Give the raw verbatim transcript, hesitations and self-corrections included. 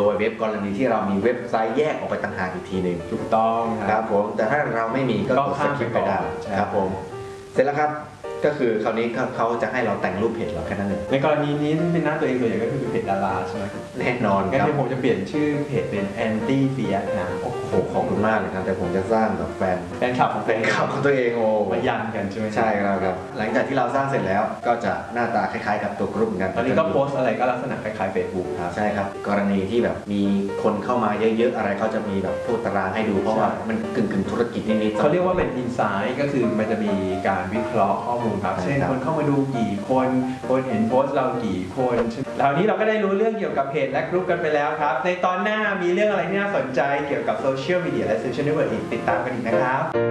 ยเว็บกรณีที่เรามีเว็บไซต์แยกออกไปต่างหากอีกทีหนึ่งถูกต้องครับผมแต่ถ้าเราไม่มีก็กดสกิปไปได้ครับผมเสร็จแล้วครับก็คือคราวนี้เขาจะให้เราแต่งรูปเพจเราแค่นั้นเองในกรณีนี้ที่เป็นหน้าตัวเองส่วนใหญ่ก็คือเพจดาราใช่ไหมแน่นอนงั้นครับเดี๋ยวผมจะเปลี่ยนชื่อเพจเป็น Anti เฟียนะโอ้โหขอบคุณมากเลยครับแต่ผมจะสร้างแบบแฟนแฟนคลับของแฟนคลับของตัวเองโอ้มายันกันใช่ไหมใช่ครับครับหลังจากที่เราสร้างเสร็จแล้วก็จะหน้าตาคล้ายๆกับตัวกลุ่มกันตอนนี้ก็โพสอะไรก็ลักษณะคล้ายๆ Facebook ครับใช่ครับกรณีที่แบบมีคนเข้ามาเยอะๆอะไรเขาจะมีแบบพวกตารางให้ดูเพราะว่ามันกึ่งๆธุรกิจนิดๆเขาเรียกว่าเป็น Insight ก็คือมันจะมีการวิเคราะห์ข้อมูลครับเช่นคนเข้ามาดูกี่คนคนเห็นโพสต์เรากี่คนเหล่านี้เราก็ได้รู้เรื่องเกี่ยวกับเพจและกลุ่มกันไปแล้วครับในตอนหน้ามีเรื่องอะไรที่น่าสนใจเกี่ยวกับโซเชียลมีเดียและโซเชียลเน็ตเวิร์กอีกติดตามกันอีกนะครับ